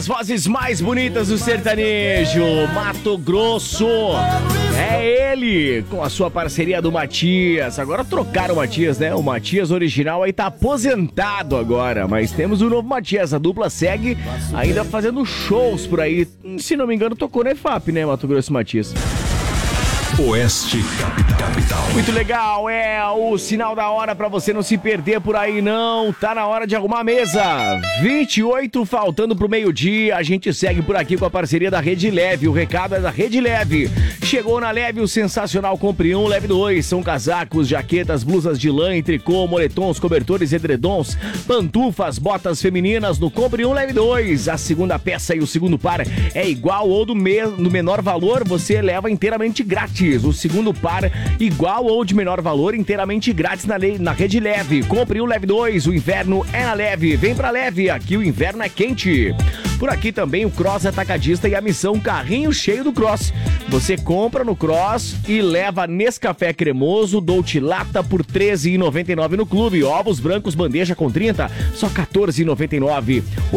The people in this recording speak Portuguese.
das vozes mais bonitas do sertanejo, Mato Grosso. É ele, com a sua parceria do Matias. Agora trocaram o Matias, né? O Matias original aí tá aposentado agora, mas temos o novo Matias. A dupla segue ainda fazendo shows por aí. Se não me engano, tocou na EFAP, né, Mato Grosso e Matias? Oeste Capital. Muito legal, é o sinal da hora pra você não se perder por aí, não. Tá na hora de arrumar a mesa. 28 faltando pro meio-dia. A gente segue por aqui com a parceria da Rede Leve. O recado é da Rede Leve. Chegou na Leve o sensacional Compre 1, Leve 2. São casacos, jaquetas, blusas de lã e tricô, moletons, cobertores, edredons, pantufas, botas femininas no Compre 1, Leve 2. A segunda peça e o segundo par é igual ou do menor valor, você leva inteiramente grátis. O segundo par, igual ou de menor valor, inteiramente grátis na Rede Leve. Compre um, Leve 2. O inverno é na Leve. Vem pra Leve, aqui o inverno é quente. Por aqui também o Cross Atacadista e a missão Carrinho Cheio do Cross. Você compra no Cross e leva Nescafé cremoso, Dolce Lata por R$ 13,99 no clube. Ovos brancos bandeja com 30, só R$ 14,99.